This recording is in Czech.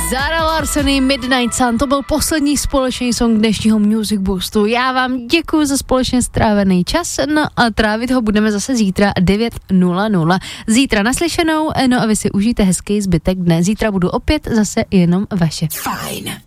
Zara Larsson, Midnight Sun, to byl poslední společný song dnešního Music Boostu. Já vám děkuji za společně strávený čas, no a trávit ho budeme zase zítra 9:00. Zítra naslyšenou, no a vy si užijte hezký zbytek dne. Zítra budu opět zase jenom vaše. Fajn.